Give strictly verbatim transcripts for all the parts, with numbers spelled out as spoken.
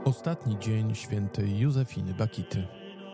Ostatni dzień świętej Józefiny Bakity.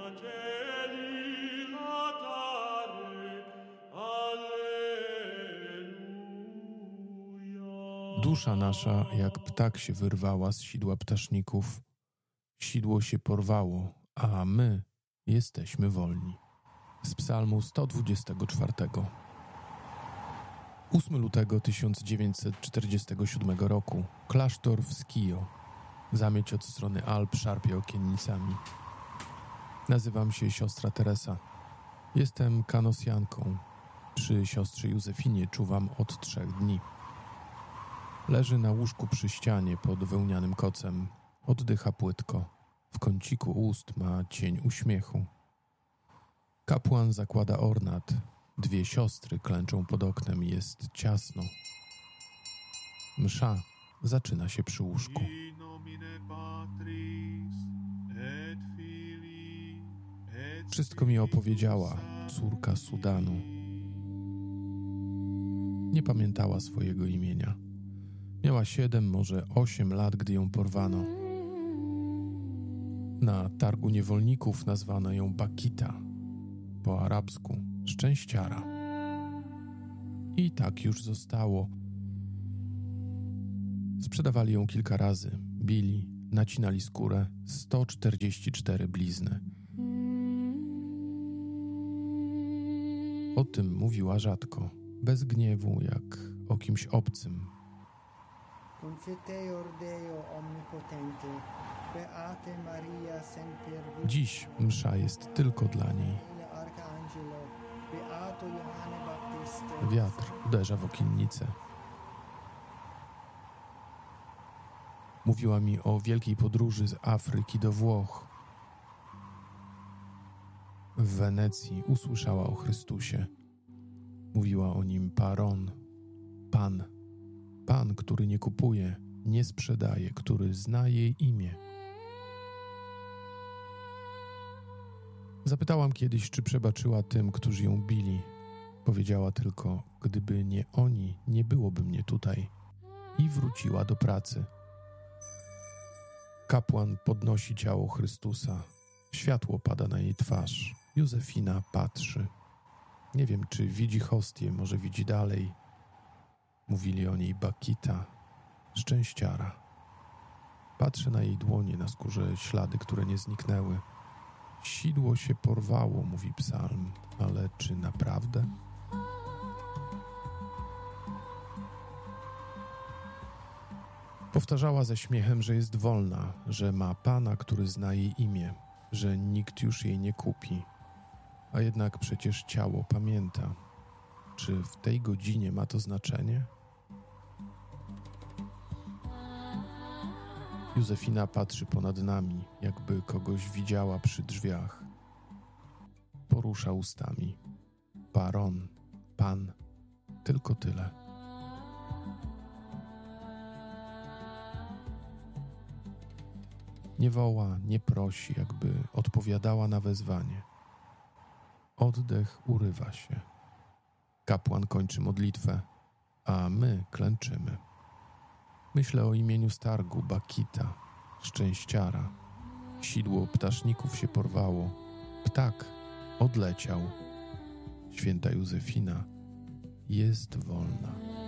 Dusza nasza jak ptak się wyrwała z sidła ptaszników. Sidło się porwało, a my jesteśmy wolni. Z psalmu sto dwudziestego czwartego. ósmego lutego tysiąc dziewięćset czterdziestego siódmego roku. Klasztor w Skio. Zamieć od strony Alp szarpie okiennicami. Nazywam się siostra Teresa. Jestem kanosjanką. Przy siostrze Józefinie czuwam od trzech dni. Leży na łóżku przy ścianie pod wełnianym kocem. Oddycha płytko. W kąciku ust ma cień uśmiechu. Kapłan zakłada ornat. Dwie siostry klęczą pod oknem. Jest ciasno. Msza zaczyna się przy łóżku. Wszystko mi opowiedziała córka Sudanu. Nie pamiętała swojego imienia. Miała siedem, może osiem lat, gdy ją porwano. Na targu niewolników nazwano ją Bakita, po arabsku szczęściara. I tak już zostało. Sprzedawali ją kilka razy, bili, nacinali skórę, sto czterdzieści cztery blizny. O tym mówiła rzadko, bez gniewu, jak o kimś obcym. Dziś msza jest tylko dla niej. Wiatr uderza w okiennicę. Mówiła mi o wielkiej podróży z Afryki do Włoch. W Wenecji usłyszała o Chrystusie. Mówiła o nim Paron, Pan. Pan, który nie kupuje, nie sprzedaje, który zna jej imię. Zapytałam kiedyś, czy przebaczyła tym, którzy ją bili. Powiedziała tylko, gdyby nie oni, nie byłoby mnie tutaj. I wróciła do pracy. Kapłan podnosi ciało Chrystusa. Światło pada na jej twarz. Józefina patrzy. Nie wiem, czy widzi hostię, może widzi dalej. Mówili o niej Bakita, szczęściara. Patrzę na jej dłonie, na skórze ślady, które nie zniknęły. Sidło się porwało, mówi psalm, ale czy naprawdę? Powtarzała ze śmiechem, że jest wolna, że ma Pana, który zna jej imię, że nikt już jej nie kupi. A jednak przecież ciało pamięta. Czy w tej godzinie ma to znaczenie? Józefina patrzy ponad nami, jakby kogoś widziała przy drzwiach. Porusza ustami. Baron, Pan, tylko tyle. Nie woła, nie prosi, jakby odpowiadała na wezwanie. Oddech urywa się. Kapłan kończy modlitwę, a my klęczymy. Myślę o imieniu z targu Bakita, szczęściara. Sidło ptaszników się porwało. Ptak odleciał. Święta Józefina jest wolna.